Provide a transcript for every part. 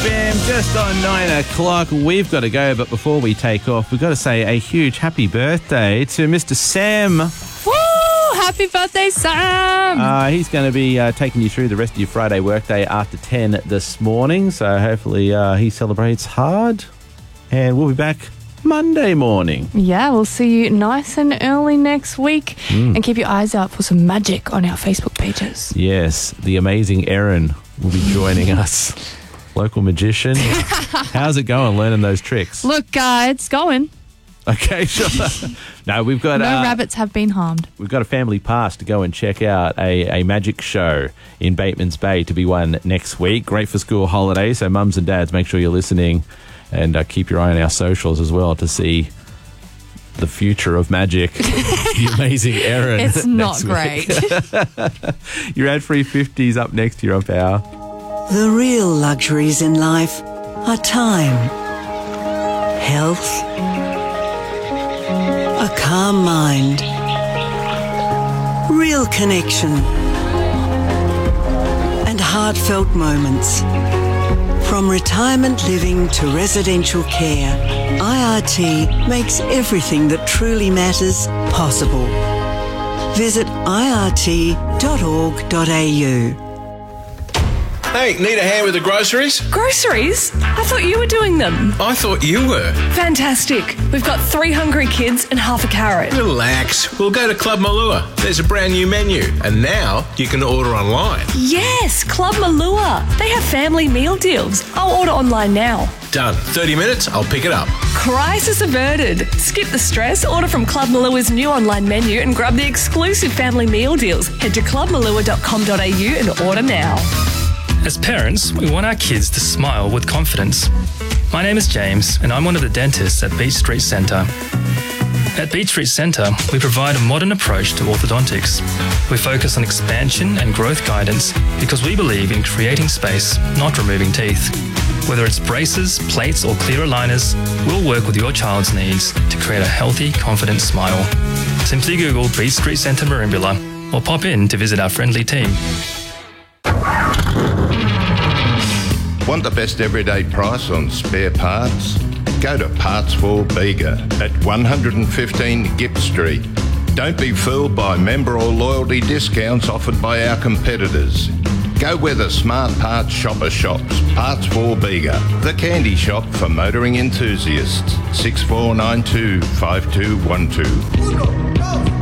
FM, just on 9 o'clock. We've got to go, but before we take off, we've got to say a huge happy birthday to Mr. Sam. Woo! Happy birthday, Sam! He's going to be taking you through the rest of your Friday workday after 10 this morning, so hopefully he celebrates hard, and we'll be back Monday morning. Yeah, we'll see you nice and early next week. And keep your eyes out for some magic on our Facebook pages. Yes, the amazing Erin will be joining us. Local magician. How's it going learning those tricks? Look, it's going. Okay, sure. No, we've got... No rabbits have been harmed. We've got a family pass to go and check out a magic show in Bateman's Bay to be won next week. Great for school holidays, so mums and dads, make sure you're listening and keep your eye on our socials as well to see the future of magic. The amazing Erin. It's not great. Your ad-free 50s up next here on Power. The real luxuries in life are time, health, a calm mind, real connection, and heartfelt moments. From retirement living to residential care, IRT makes everything that truly matters possible. Visit irt.org.au. Hey, need a hand with the groceries? Groceries? I thought you were doing them. I thought you were. Fantastic. We've got 3 hungry kids and half a carrot. Relax. We'll go to Club Malua. There's a brand new menu. And now you can order online. Yes, Club Malua. They have family meal deals. I'll order online now. Done. 30 minutes, I'll pick it up. Crisis averted. Skip the stress, order from Club Malua's new online menu and grab the exclusive family meal deals. Head to clubmalua.com.au and order now. As parents, we want our kids to smile with confidence. My name is James, and I'm one of the dentists at Beach Street Centre. At Beach Street Centre, we provide a modern approach to orthodontics. We focus on expansion and growth guidance because we believe in creating space, not removing teeth. Whether it's braces, plates, or clear aligners, we'll work with your child's needs to create a healthy, confident smile. Simply Google Beach Street Centre Merimbula or pop in to visit our friendly team. Want the best everyday price on spare parts? Go to Parts for Bega at 115 Gipp Street. Don't be fooled by member or loyalty discounts offered by our competitors. Go where the smart parts shopper shops. Parts for Bega, the candy shop for motoring enthusiasts. 6492 5212.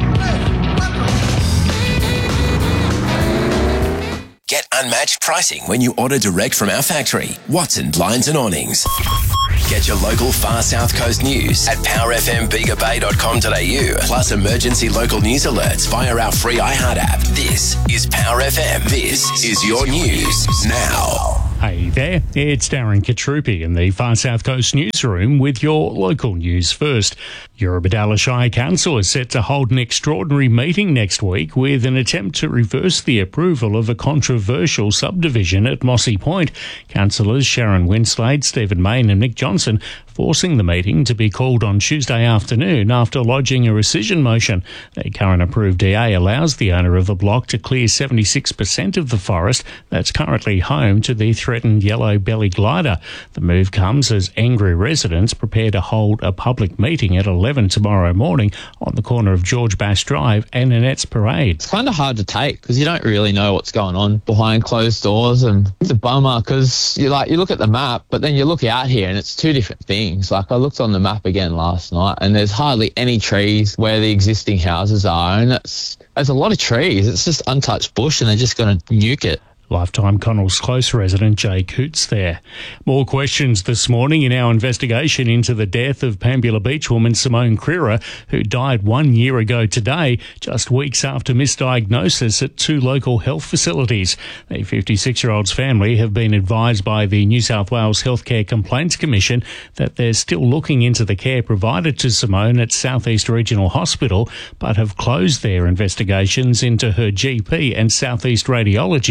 Get unmatched pricing when you order direct from our factory, Watson Blinds and Awnings. Get your local far South Coast news at powerfmbegabay.com.au, plus emergency local news alerts via our free iHeart app. This is Power FM. This is your news now. Hey there, it's Darren Katrupi in the Far South Coast newsroom with your local news first. Eurobodalla Shire Council is set to hold an extraordinary meeting next week with an attempt to reverse the approval of a controversial subdivision at Mossy Point. Councillors Sharon Winslade, Stephen Mayne and Nick Johnson forcing the meeting to be called on Tuesday afternoon after lodging a rescission motion. The current approved DA allows the owner of the block to clear 76% of the forest that's currently home to the threatened yellow-bellied glider. The move comes as angry residents prepare to hold a public meeting at 11 tomorrow morning on the corner of George Bass Drive and Annette's Parade. It's kind of hard to take because you don't really know what's going on behind closed doors, and it's a bummer because you look at the map, but then you look out here and it's two different things. Like I looked on the map again last night and there's hardly any trees where the existing houses are, and there's a lot of trees. It's just untouched bush and they're just going to nuke it. Lifetime Connells Close resident Jay Coots there. More questions this morning in our investigation into the death of Pambula Beach woman Simone Creera, who died 1 year ago today, just weeks after misdiagnosis at 2 local health facilities. The 56-year-old's family have been advised by the New South Wales Healthcare Complaints Commission that they're still looking into the care provided to Simone at South East Regional Hospital, but have closed their investigations into her GP and South East Radiology at Marimba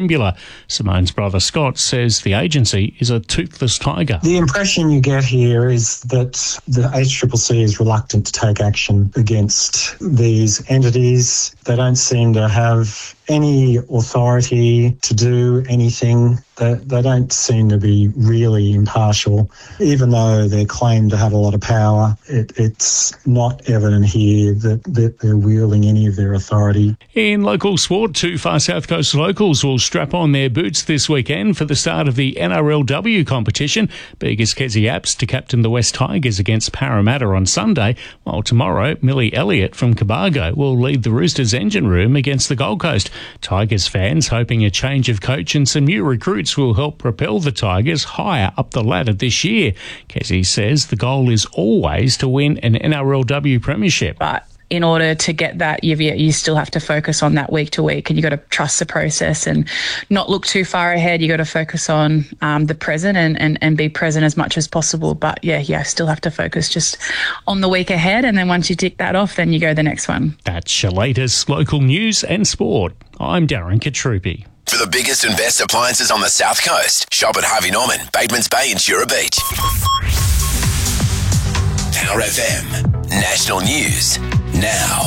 Merimbula. Simone's brother Scott says the agency is a toothless tiger. The impression you get here is that the ACCC is reluctant to take action against these entities. They don't seem to have any authority to do anything. They don't seem to be really impartial. Even though they claim to have a lot of power, it's not evident here that they're wielding any of their authority. In local sport, 2 Far South Coast locals will strap on their boots this weekend for the start of the NRLW competition. Bega's Kezi Apps to captain the West Tigers against Parramatta on Sunday, while tomorrow Millie Elliott from Cobargo will lead the Roosters engine room against the Gold Coast. Tigers fans hoping a change of coach and some new recruits will help propel the Tigers higher up the ladder this year. Kezi says the goal is always to win an NRLW premiership. But in order to get that, you still have to focus on that week to week, and you got to trust the process and not look too far ahead. You got to focus on the present and be present as much as possible. But yeah, still have to focus just on the week ahead, and then once you tick that off, then you go the next one. That's your latest local news and sport. I'm Darren Katrupi. For the biggest and best appliances on the South Coast, shop at Harvey Norman, Batemans Bay and Shura Beach. Power FM. National News now.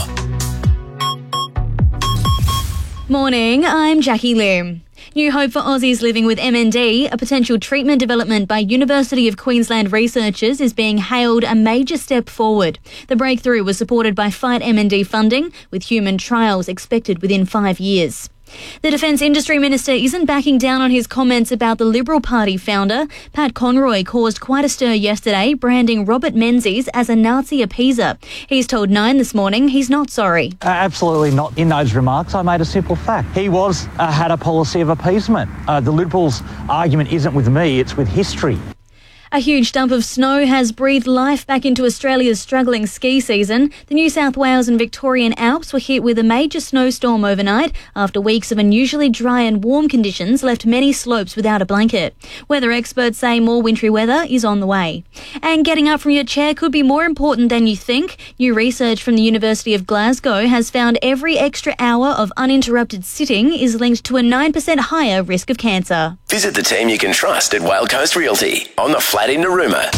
Morning, I'm Jackie Lim. New hope for Aussies living with MND, a potential treatment development by University of Queensland researchers, is being hailed a major step forward. The breakthrough was supported by Fight MND funding, with human trials expected within 5 years. The Defence Industry Minister isn't backing down on his comments about the Liberal Party founder. Pat Conroy caused quite a stir yesterday, branding Robert Menzies as a Nazi appeaser. He's told Nine this morning he's not sorry. Absolutely not. In those remarks, I made a simple fact. He had a policy of appeasement. The Liberals' argument isn't with me, it's with history. A huge dump of snow has breathed life back into Australia's struggling ski season. The New South Wales and Victorian Alps were hit with a major snowstorm overnight after weeks of unusually dry and warm conditions left many slopes without a blanket. Weather experts say more wintry weather is on the way. And getting up from your chair could be more important than you think. New research from the University of Glasgow has found every extra hour of uninterrupted sitting is linked to a 9% higher risk of cancer. Visit the team you can trust at Wild Coast Realty on the flat in Narooma.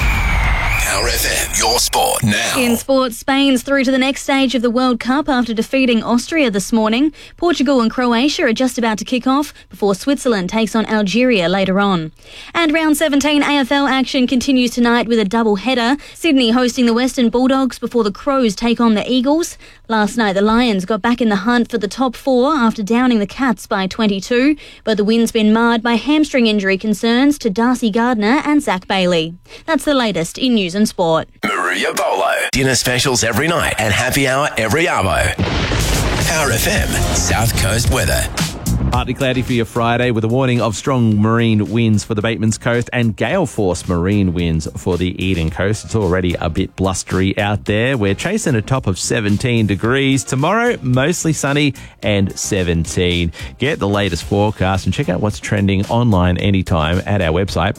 Power FM, your sport now. In sports, Spain's through to the next stage of the World Cup after defeating Austria this morning. Portugal and Croatia are just about to kick off before Switzerland takes on Algeria later on. And round 17 AFL action continues tonight with a double header. Sydney hosting the Western Bulldogs before the Crows take on the Eagles. Last night the Lions got back in the hunt for the top 4 after downing the Cats by 22, but the win's been marred by hamstring injury concerns to Darcy Gardner and Zach Bailey. That's the latest in news and sport. Maruya Bolo. Dinner specials every night and happy hour every arvo. Power FM, South Coast weather. Partly cloudy for your Friday with a warning of strong marine winds for the Batemans Coast and gale force marine winds for the Eden Coast. It's already a bit blustery out there. We're chasing a top of 17 degrees. Tomorrow, mostly sunny and 17. Get the latest forecast and check out what's trending online anytime at our website,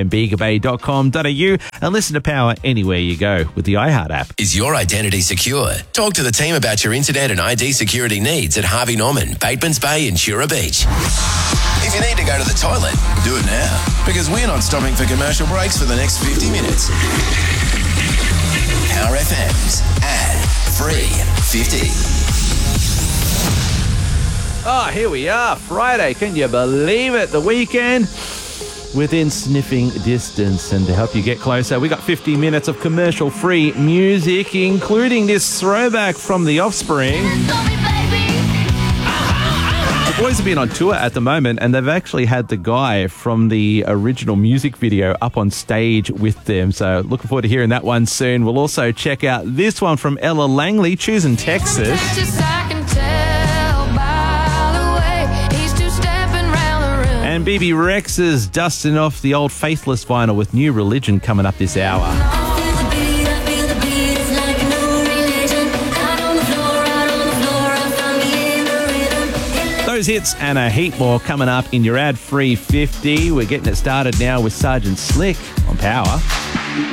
powerfmbegabay.com.au, and listen to Power anywhere you go with the iHeart app. Is your identity secure? Talk to the team about your internet and ID security needs at Harvey Norman, Batemans Bay and Shura Beach. If you need to go to the toilet, do it now, because we're not stopping for commercial breaks for the next 50 minutes. Power FM's ad-free 50. Oh, here we are, Friday. Can you believe it? The weekend within sniffing distance. And to help you get closer, we got 50 minutes of commercial-free music, including this throwback from The Offspring. The boys have been on tour at the moment, and they've actually had the guy from the original music video up on stage with them. So looking forward to hearing that one soon. We'll also check out this one from Ella Langley, Choosing Texas. And BB Rex's dusting off the old Faithless vinyl with New Religion coming up this hour. Those hits and a heap more coming up in your ad-free 50. We're getting it started now with Sergeant Slick on Power.